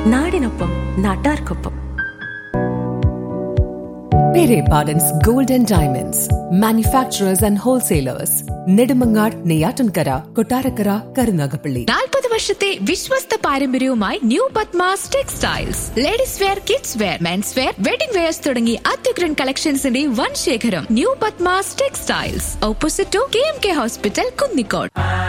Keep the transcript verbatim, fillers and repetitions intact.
നാടിനൊപ്പം നാട്ടാർക്കൊപ്പം. Pere Pardon's Gold and Diamonds, manufacturers and wholesalers. Nedumangad, Neyyattinkara, Kottarakkara, Karunagappally. നാൽപ്പത് വർഷത്തെ വിശ്വസ്ത പാരമ്പര്യവുമായി new Padmas textiles. Ladies wear, kids wear, men's wear, wedding wears തുടങ്ങി അത്യുഗ്രൻ കളക്ഷൻസിന്റെ വൻ ശേഖരം. New Padmas textiles, opposite to K M K hospital, Kunnicode.